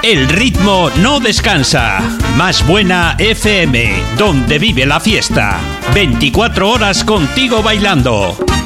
El ritmo no descansa. Más Buena FM, donde vive la fiesta. 24 horas contigo bailando.